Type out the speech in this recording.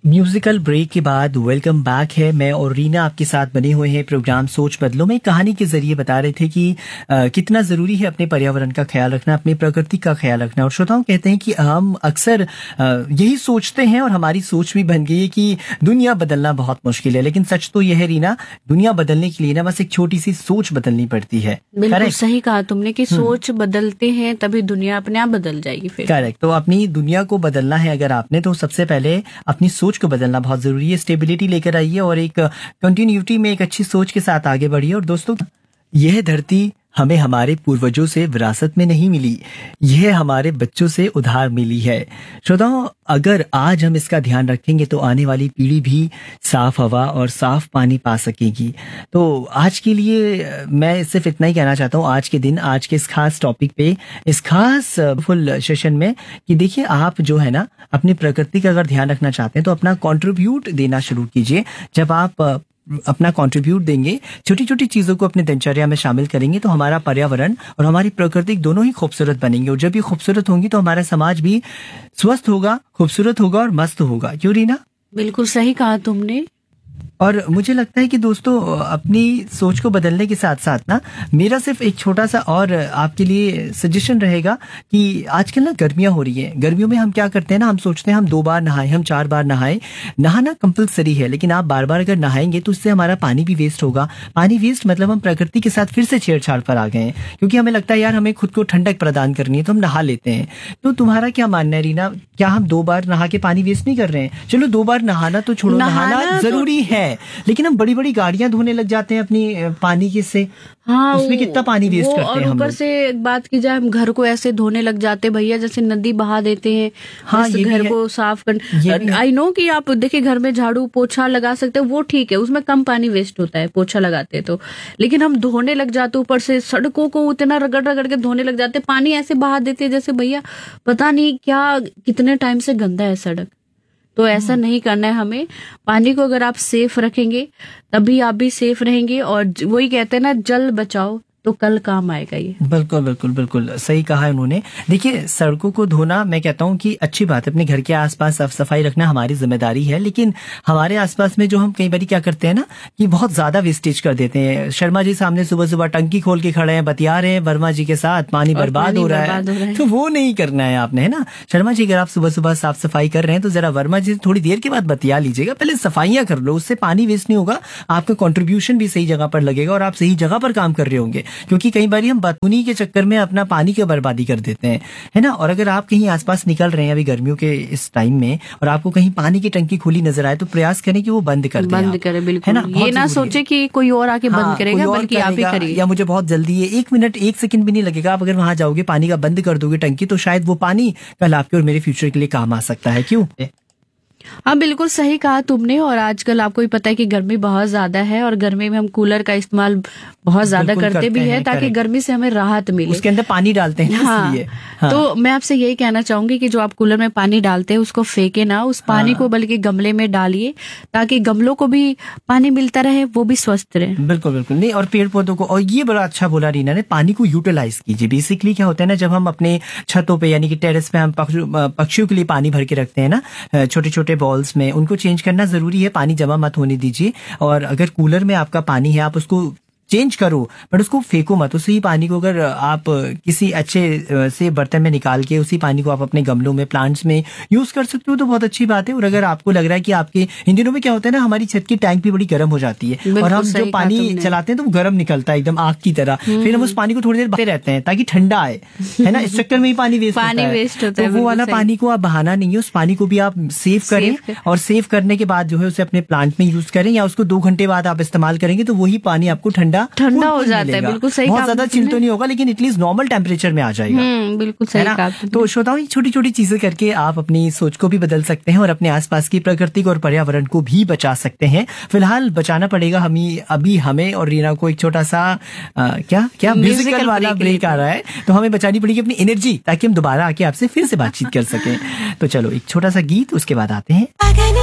Musical break के बाद welcome back है। मैं और रीना आपके साथ बने हुए हैं प्रोग्राम सोच बदलो में। कहानी के जरिए बता रहे थे कि कितना जरूरी है अपने पर्यावरण का ख्याल रखना, अपनी प्रकृति का ख्याल रखना। और श्रोताओं कहते हैं कि हम अक्सर यही सोचते हैं और हमारी सोच भी बन गई है कि दुनिया बदलना बहुत मुश्किल है, लेकिन सच तो यह है रीना, दुनिया बदलने के लिए ना बस एक छोटी सी सोच बदलनी पड़ती है। बिल्कुल सही कहा तुमने कि सोच बदलते हैं तभी दुनिया अपने आप बदल जाएगी। फिर करेक्ट। तो अपनी दुनिया को बदलना है अगर आपने, तो सबसे पहले अपनी सोच को बदलना बहुत जरूरी है। स्टेबिलिटी लेकर आइए और एक कंटिन्यूटी में एक अच्छी सोच के साथ आगे बढ़िए। और दोस्तों, यह धरती हमें हमारे पूर्वजों से विरासत में नहीं मिली, यह हमारे बच्चों से उधार मिली है। श्रोताओं, अगर आज हम इसका ध्यान रखेंगे तो आने वाली पीढ़ी भी साफ हवा और साफ पानी पा सकेगी। तो आज के लिए मैं सिर्फ इतना ही कहना चाहता हूँ आज के दिन, आज के इस खास टॉपिक पे, इस खास फुल सेशन में, कि देखिए आप जो है ना अपनी प्रकृति का अगर ध्यान रखना चाहते हैं तो अपना कंट्रीब्यूट देना शुरू कीजिए। जब आप अपना कंट्रीब्यूट देंगे, छोटी छोटी चीजों को अपने दिनचर्या में शामिल करेंगे, तो हमारा पर्यावरण और हमारी प्रकृति दोनों ही खूबसूरत बनेंगे। और जब ये खूबसूरत होंगी तो हमारा समाज भी स्वस्थ होगा, खूबसूरत होगा और मस्त होगा। क्यों रीना? बिल्कुल सही कहा तुमने। और मुझे लगता है कि दोस्तों, अपनी सोच को बदलने के साथ साथ ना मेरा सिर्फ एक छोटा सा और आपके लिए सजेशन रहेगा कि आजकल ना गर्मियां हो रही हैं। गर्मियों में हम क्या करते हैं ना, हम सोचते हैं हम 2 बार नहाएं, हम 4 बार नहाएं। नहाना कंपलसरी है, लेकिन आप बार बार अगर नहाएंगे तो उससे हमारा पानी भी वेस्ट होगा। पानी वेस्ट मतलब हम प्रकृति के साथ फिर से छेड़छाड़ पर आ गए हैं, क्योंकि हमें लगता है यार हमें खुद को ठंडक प्रदान करनी है तो हम नहा लेते हैं। तो तुम्हारा क्या मानना है रीना, क्या हम 2 बार नहा के पानी वेस्ट नहीं कर रहे हैं? चलो 2 बार नहाना तो छोड़ो, नहाना जरूरी है, लेकिन हम बड़ी बड़ी गाड़ियां धोने लग जाते हैं अपनी पानी के से। हाँ, उसमें कितना पानी वेस्ट करते हैं हम लोग। ऊपर से बात की जाए, हम घर को ऐसे धोने लग जाते हैं भैया जैसे नदी बहा देते हैं। हाँ, ये घर को साफ कर, आई नो कि आप देखिए घर में झाड़ू पोछा लगा सकते हैं, वो ठीक है, उसमें कम पानी वेस्ट होता है पोछा लगाते हैं तो। लेकिन हम धोने लग जाते, ऊपर से सड़कों को उतना रगड़ रगड़ के धोने लग जाते, पानी ऐसे बहा देते जैसे भैया पता नहीं क्या कितने टाइम से गंदा है सड़क। तो ऐसा नहीं करना है हमें। पानी को अगर आप सेफ रखेंगे तभी आप भी सेफ रहेंगे। और वही कहते हैं ना, जल बचाओ तो कल काम आएगा ये। बिल्कुल बिल्कुल बिल्कुल सही कहा है उन्होंने। देखिए, सड़कों को धोना मैं कहता हूँ कि अच्छी बात है, अपने घर के आसपास साफ सफाई रखना हमारी जिम्मेदारी है। लेकिन हमारे आसपास में जो हम कई बार क्या करते हैं ना कि बहुत ज्यादा वेस्टेज कर देते हैं। शर्मा जी सामने सुबह सुबह टंकी खोल के खड़े हैं, बतिया रहे हैं वर्मा जी के साथ, पानी बर्बाद हो रहा है, तो वो नहीं करना है आपने, है ना। शर्मा जी, अगर आप सुबह सुबह साफ सफाई कर रहे हैं तो जरा वर्मा जी थोड़ी देर के बाद बतिया लीजिएगा, पहले सफाइयां कर लो, उससे पानी वेस्ट नहीं होगा, आपका कॉन्ट्रीब्यूशन भी सही जगह पर लगेगा और आप सही जगह पर काम कर रहे होंगे। क्योंकि कई बार हम बतूनी के चक्कर में अपना पानी की बर्बादी कर देते हैं, है ना। और अगर आप कहीं आसपास निकल रहे हैं अभी गर्मियों के इस टाइम में और आपको कहीं पानी की टंकी खुली नजर आए तो प्रयास करें कि वो बंद कर दें, बंद करें। बिल्कुल, है ना। ये ना सोचे कि कोई और आके बंद करेगा, बल्कि आप ही करिए। या मुझे बहुत जल्दी है, 1 मिनट 1 सेकंड भी नहीं लगेगा, आप अगर वहां जाओगे पानी का बंद कर दोगे टंकी, तो शायद वो पानी कल आपके और मेरे फ्यूचर के लिए काम आ सकता है। क्यों? हाँ, बिल्कुल सही कहा तुमने। और आजकल आपको भी पता है कि गर्मी बहुत ज्यादा है और गर्मी में हम कूलर का इस्तेमाल बहुत ज्यादा करते भी है ताकि गर्मी से हमें राहत मिले। उसके अंदर पानी डालते हैं। हाँ, हाँ। तो मैं आपसे यही कहना चाहूंगी कि जो आप कूलर में पानी डालते हैं उसको फेंके ना, उस पानी को बल्कि गमले में डालिए ताकि गमलों को भी पानी मिलता रहे, वो भी स्वस्थ रहे। बिल्कुल बिल्कुल नहीं, और पेड़ पौधों को, और ये बड़ा अच्छा बोला रीना ने, पानी को यूटिलाइज कीजिए। बेसिकली क्या होता है ना, जब हम अपने छतों पे यानी कि टेरेस पे हम पक्षियों के लिए पानी भर के रखते हैं ना छोटे छोटे बॉल्स में, उनको चेंज करना जरूरी है, पानी जमा मत होने दीजिए। और अगर कूलर में आपका पानी है आप उसको चेंज करो, बट उसको फेंको मत। उसी पानी को अगर आप किसी अच्छे से बर्तन में निकाल के उसी पानी को आप अपने गमलों में, प्लांट्स में यूज कर सकते हो तो बहुत अच्छी बात है। और अगर आपको लग रहा है कि आपके इन दिनों में क्या होता है ना, हमारी छत की टैंक भी बड़ी गर्म हो जाती है और हम जो पानी चलाते हैं तो वो गर्म निकलता है एकदम आग की तरह, फिर हम उस पानी को थोड़ी देर बहाते रहते हैं ताकि ठंडा आए, है ना। इस चक्कर में ही पानी वेस्ट होता है। तो वो वाला पानी को आप बहाना नहीं है, उस पानी को भी आप सेव करें और सेव करने के बाद जो है उसे अपने प्लांट में यूज करें, या उसको 2 घंटे बाद आप इस्तेमाल करेंगे तो वही पानी आपको ठंडा हो जाता है। बिल्कुल सही, बहुत ज्यादा चिल तो नहीं होगा लेकिन एटलीस्ट नॉर्मल टेम्परेचर में आ जाएगा। बिल्कुल सही कहा। तो श्रोताओं, छोटी छोटी चीजें करके आप अपनी सोच को भी बदल सकते हैं और अपने आसपास की प्रकृति को और पर्यावरण को भी बचा सकते हैं। फिलहाल बचाना पड़ेगा अभी हमें और रीना को एक छोटा सा क्या म्यूजिकल वाला ब्रेक आ रहा है, तो हमें बचानी पड़ेगी अपनी एनर्जी ताकि हम दोबारा आके आपसे फिर से बातचीत कर सकें। तो चलो एक छोटा सा गीत, उसके बाद आते हैं।